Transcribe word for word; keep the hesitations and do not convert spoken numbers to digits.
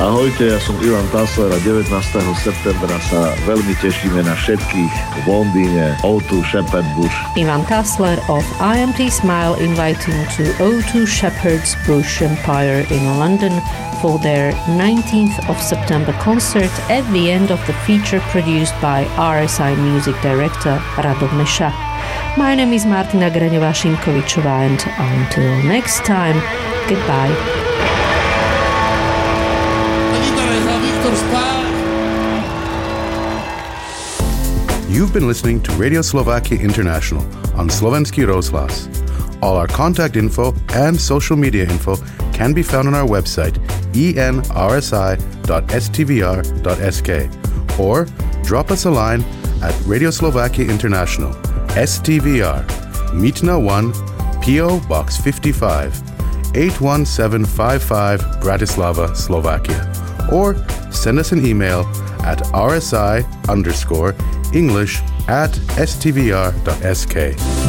Ahojte, ja som Ivan Tasler a devätnásteho septembra sa veľmi tešíme na všetkých v Londýne ó dva Shepherd Bush. Ivan Tasler of I M T Smile inviting to ó dva Shepherd's Bush Empire in London for their nineteenth of September concert at the end of the feature produced by R S I music director Radom Meša. My name is Martina Graňová-Šimkovičová and until next time, goodbye. You've been listening to Radio Slovakia International on Slovenský rozhlas. All our contact info and social media info can be found on our website e n r s i dot s t v r dot s k or drop us a line at Radio Slovakia International, S T V R, Mítna one, P O Box fifty-five, eight one seven five five, Bratislava, Slovakia. Or send us an email at rsi underscore English at s t v r dot s k.